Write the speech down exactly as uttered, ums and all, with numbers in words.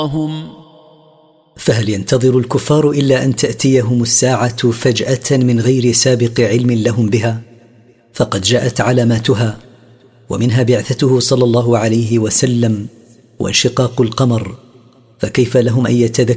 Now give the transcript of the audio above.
فهل ينتظر الكفار إلا أن تأتيهم الساعة فجأة من غير سابق علم لهم بها؟ فقد جاءت علاماتها، ومنها بعثته صلى الله عليه وسلم وانشقاق القمر، فكيف لهم أن يتذكروا